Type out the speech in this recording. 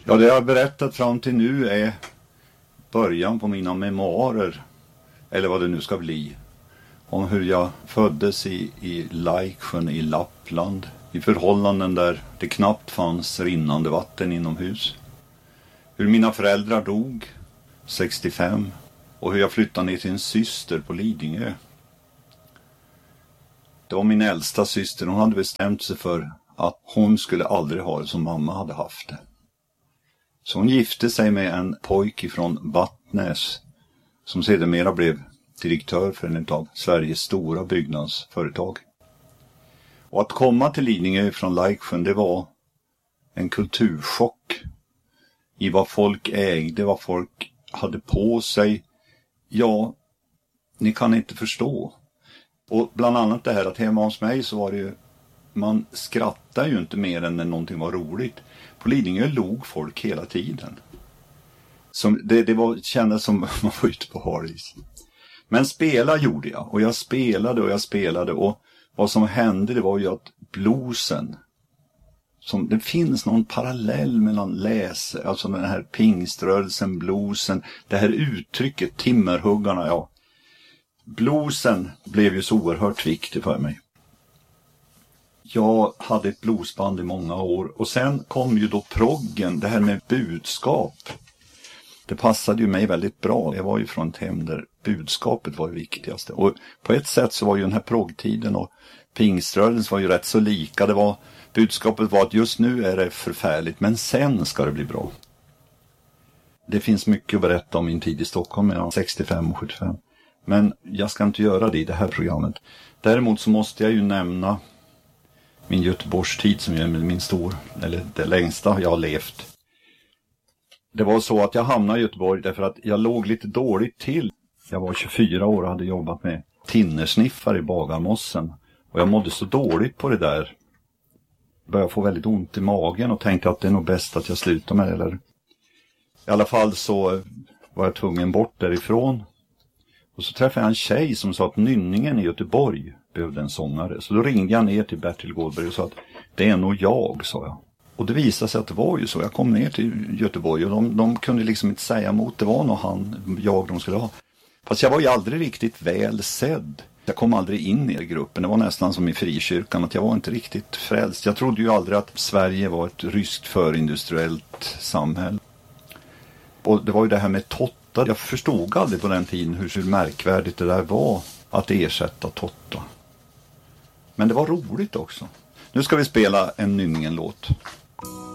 Ja, det jag har berättat fram till nu är början på mina memoarer, eller vad det nu ska bli, om hur jag föddes i Lajksjön i Lappland, i förhållanden där det knappt fanns rinnande vatten inomhus. Hur mina föräldrar dog 65 och hur jag flyttade ner till en syster på Lidingö. Det var min äldsta syster, hon hade bestämt sig för att hon skulle aldrig ha det som mamma hade haft det. Så hon gifte sig med en pojke från Battnäs som sedermera blev direktör för en av Sveriges stora byggnadsföretag. Och att komma till Lidingö från Lajksjön, det var en kulturchock i vad folk ägde, vad folk hade på sig. Ja, ni kan inte förstå. Och bland annat det här att hemma hos mig så var det ju, man skrattade ju inte mer än när någonting var roligt. På Lidingö log folk hela tiden. Det kändes som man var ute på haris. Men spela gjorde jag. Och jag spelade. Och vad som hände, det var ju att bluesen. Det finns någon parallell mellan alltså den här pingströrelsen, bluesen. Det här uttrycket, timmerhuggarna, ja. Bluesen blev ju så oerhört viktig för mig. Jag hade ett bluesband i många år. Och sen kom ju då proggen, det här med budskap. Det passade ju mig väldigt bra. Jag var ju från ett hem där budskapet var det viktigaste. Och på ett sätt så var ju den här proggtiden och pingströrelsen var ju rätt så lika. Budskapet var att just nu är det förfärligt, men sen ska det bli bra. Det finns mycket att berätta om min tid i Stockholm mellan 65 och 75. Men jag ska inte göra det i det här programmet. Däremot så måste jag ju nämna min Göteborgstid som är eller det längsta jag har levt. Det var så att jag hamnade i Göteborg därför att jag låg lite dåligt till. Jag var 24 år och hade jobbat med tinnersniffar i Bagarmossen. Och jag mådde så dåligt på det där. Jag började få väldigt ont i magen och tänkte att det är nog bäst att jag slutar med det. Eller? I alla fall så var jag tvungen bort därifrån. Och så träffade jag en tjej som sa att Nynningen i Göteborg behövde en sångare. Så då ringde jag ner till Bertil Gårdberg och sa att det är nog jag, sa jag. Och det visade sig att det var ju så. Jag kom ner till Göteborg och de kunde liksom inte säga emot. Det var nog jag de skulle ha. Fast jag var ju aldrig riktigt väl sedd. Jag kom aldrig in i gruppen. Det var nästan som i frikyrkan att jag var inte riktigt frälst. Jag trodde ju aldrig att Sverige var ett ryskt förindustriellt samhälle. Och det var ju det här med Totta. Jag förstod aldrig på den tiden hur märkvärdigt det där var att ersätta Totta. Men det var roligt också. Nu ska vi spela en Nynningen-låt.